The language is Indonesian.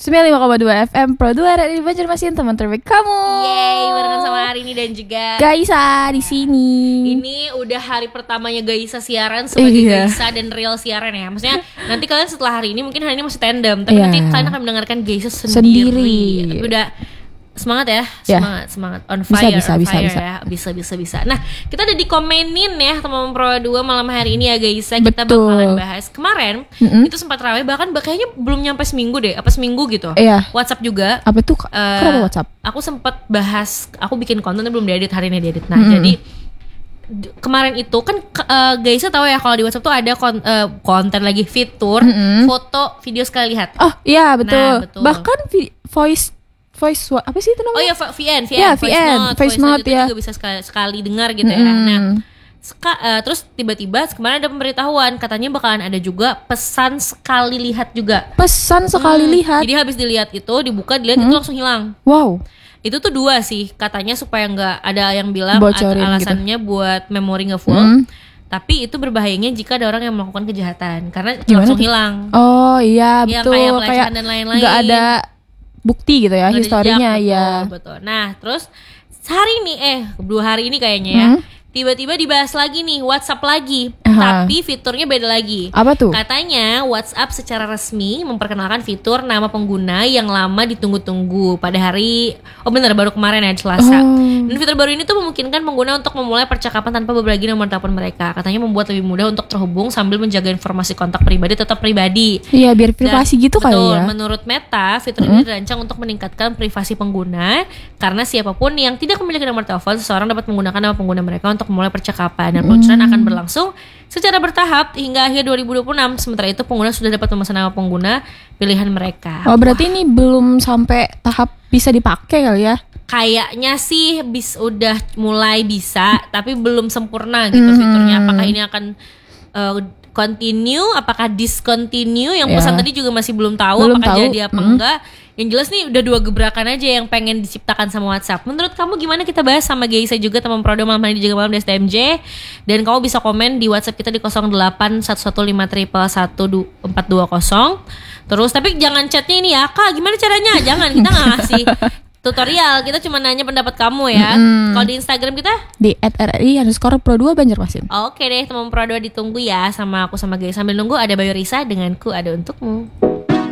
95,2 FM Pro 2 dari Banjarmasin, teman terbaik kamu. Yeay, barengan sama Arini dan juga Gaisa di sini. Ini udah hari pertamanya Gaisa siaran sebagai Iya. Gaisa dan real siaran ya. Maksudnya nanti kalian setelah hari ini mungkin hari ini masih tandem, tapi Iya. nanti kalian akan mendengarkan Gaisa Sendiri. sendiri. Tapi udah semangat ya, Ya. semangat on fire, Bisa. ya, bisa. Nah, kita udah dikomenin ya teman Pro 2 malam hari ini ya Gaisa. Kita Betul. bakalan bahas kemarin itu sempat ramai, bahkan kayaknya belum nyampe seminggu deh, apa seminggu gitu. Iya. WhatsApp juga. Apa tuh? Kenapa WhatsApp? Aku sempat bahas, aku bikin konten belum diedit, hari ini diedit. Nah, jadi kemarin itu kan Gaisa tahu ya kalau di WhatsApp tuh ada konten lagi fitur foto video sekali lihat. Oh iya betul. Nah, betul. Bahkan voice apa sih itu namanya? Oh iya, VN, Ya, voice note itu ya. juga bisa sekali dengar gitu ya. Nah, terus tiba-tiba kemarin ada pemberitahuan katanya bakalan ada juga pesan sekali lihat juga. Pesan sekali lihat. Jadi habis dilihat itu dibuka, dilihat itu langsung hilang. Wow. Itu tuh 2 sih katanya, supaya nggak ada yang bilang Bocorin alasannya buat memori nge-full. Tapi itu berbahayanya jika ada orang yang melakukan kejahatan karena langsung hilang. Oh iya Ya, betul. kayak pelecehan dan lain-lain. Nggak ada bukti gitu ya, Nggak ada historinya jejak, ya. betul. Nah, terus hari ini 2 hari ini kayaknya ya, tiba-tiba dibahas lagi nih WhatsApp lagi, tapi fiturnya beda lagi. Apa tuh? Katanya WhatsApp secara resmi memperkenalkan fitur nama pengguna yang lama ditunggu-tunggu pada hari baru kemarin ya, Selasa. Dan fitur baru ini tuh memungkinkan pengguna untuk memulai percakapan tanpa berbagi nomor telepon mereka. Katanya membuat lebih mudah untuk terhubung sambil menjaga informasi kontak pribadi tetap pribadi. Iya, biar privasi gitu kali Betul, ya. menurut Meta, fitur ini dirancang untuk meningkatkan privasi pengguna karena siapapun yang tidak memiliki nomor telepon seseorang dapat menggunakan nama pengguna mereka untuk memulai percakapan, dan peluncuran akan berlangsung secara bertahap hingga akhir 2026. Sementara itu pengguna sudah dapat memesan nama pengguna pilihan mereka. Oh, berarti ini belum sampai tahap bisa dipakai kali ya? Kayaknya sih udah mulai bisa, tapi belum sempurna gitu fiturnya. Apakah ini akan continue, apakah discontinue? Yang pesan tadi juga masih belum tahu apakah jadi apa enggak. Yang jelas nih udah 2 gebrakan aja yang pengen diciptakan sama WhatsApp. Menurut kamu gimana? Kita bahas sama Gaisa juga, teman Prodo malam hari juga malam di STMJ. Dan kamu bisa komen di WhatsApp kita di 0811511420. Terus tapi jangan chatnya ini ya, Kak gimana caranya? Jangan, kita gak ngasih tutorial, kita cuma nanya pendapat kamu ya. Kalau di Instagram kita Di @RRI_Pro2 Banjarmasin. Oke deh, teman Pro 2 ditunggu ya sama aku sama Gaisa. Sambil nunggu ada Bayu Risa denganku ada untukmu.